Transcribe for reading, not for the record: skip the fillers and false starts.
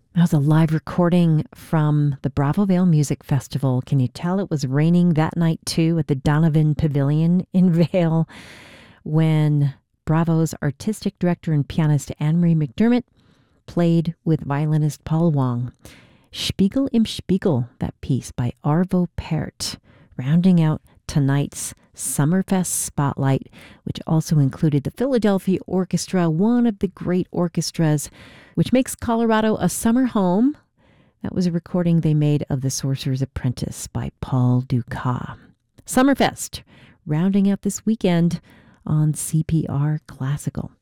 That was a live recording from the Bravo Vale Music Festival. Can you tell it was raining that night too at the Donovan Pavilion in Vale when Bravo's artistic director and pianist Anne-Marie McDermott played with violinist Paul Wong. Spiegel im Spiegel, that piece by Arvo Pärt, rounding out tonight's Summerfest Spotlight, which also included the Philadelphia Orchestra, one of the great orchestras, which makes Colorado a summer home. That was a recording they made of The Sorcerer's Apprentice by Paul Dukas. Summerfest, rounding out this weekend on CPR Classical.